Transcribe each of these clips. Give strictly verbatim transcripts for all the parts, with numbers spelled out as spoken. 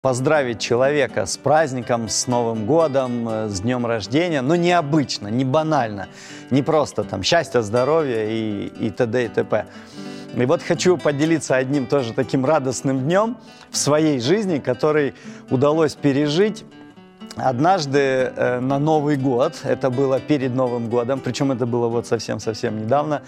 Поздравить человека с праздником, с Новым годом, с днем рождения, но необычно, не банально, не просто там счастья, здоровья и, и т.д. и т.п. И вот хочу поделиться одним тоже таким радостным днем в своей жизни, который удалось пережить однажды э, на Новый год. Это было перед Новым годом, причем это было вот совсем-совсем недавно.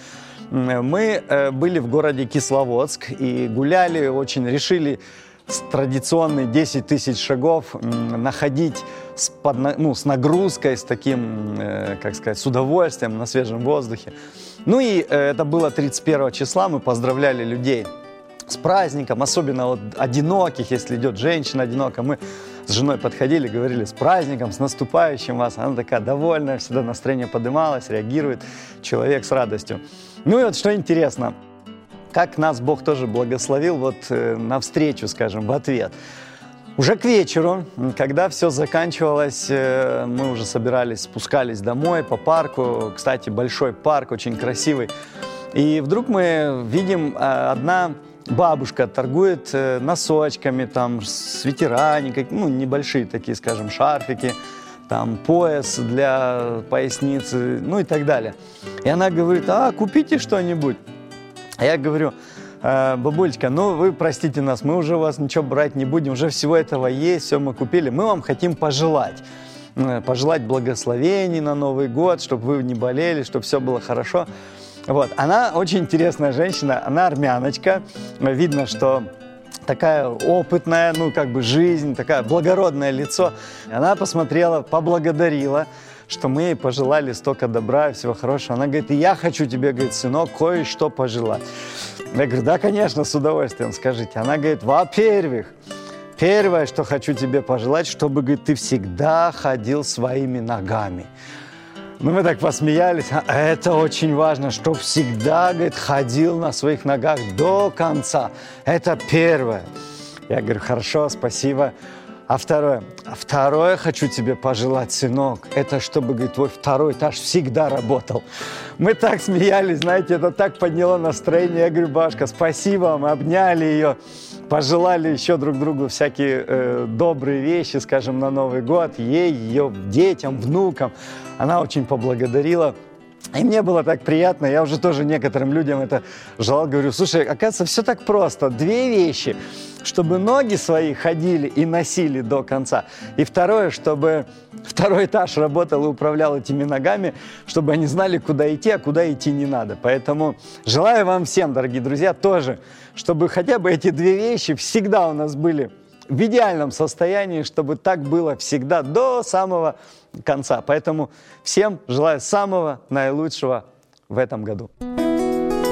Мы э, были в городе Кисловодск и гуляли, очень решили с традиционные десять тысяч шагов находить с, под, ну, с нагрузкой, с таким, э, как сказать, с удовольствием на свежем воздухе. Ну и э, это было тридцать первого числа, мы поздравляли людей с праздником, особенно вот одиноких, если идет женщина одинокая. Мы с женой подходили, говорили: с праздником, с наступающим вас. Она такая довольная, всегда настроение поднималось, реагирует человек с радостью. Ну и вот что интересно, как нас Бог тоже благословил вот э, навстречу, скажем, в ответ. Уже к вечеру, когда все заканчивалось, э, мы уже собирались, спускались домой по парку. Кстати, большой парк, очень красивый. И вдруг мы видим, э, одна бабушка торгует э, носочками, там, свитера, ну, небольшие такие, скажем, шарфики, там, пояс для поясницы, ну и так далее. И она говорит: а, купите что-нибудь. А я говорю: бабулечка, ну вы простите нас, мы уже у вас ничего брать не будем, уже всего этого есть, все мы купили. Мы вам хотим пожелать, пожелать благословений на Новый год, чтобы вы не болели, чтобы все было хорошо. Вот. Она очень интересная женщина, она армяночка, видно, что такая опытная, ну как бы жизнь, такая благородное лицо. Она посмотрела, поблагодарила, что мы ей пожелали столько добра и всего хорошего. Она говорит: и я хочу тебе, говорит, сынок, кое-что пожелать. Я говорю: да, конечно, с удовольствием, скажите. Она говорит: во-первых, первое, что хочу тебе пожелать, чтобы, говорит, ты всегда ходил своими ногами. Ну, мы так посмеялись. Это очень важно, чтобы всегда, говорит, ходил на своих ногах до конца. Это первое. Я говорю: хорошо, спасибо. А второе? А второе хочу тебе пожелать, сынок, это чтобы, говорит, твой второй этаж всегда работал. Мы так смеялись, знаете, это так подняло настроение. Я говорю: бабушка, спасибо, мы обняли ее, пожелали еще друг другу всякие э, добрые вещи, скажем, на Новый год, ей, ее детям, внукам. Она очень поблагодарила. И мне было так приятно, я уже тоже некоторым людям это желал, говорю: слушай, оказывается, все так просто. Две вещи, чтобы ноги свои ходили и носили до конца. И второе, чтобы второй этаж работал и управлял этими ногами, чтобы они знали, куда идти, а куда идти не надо. Поэтому желаю вам всем, дорогие друзья, тоже, чтобы хотя бы эти две вещи всегда у нас были в идеальном состоянии, чтобы так было всегда до самого конца. Поэтому всем желаю самого наилучшего в этом году.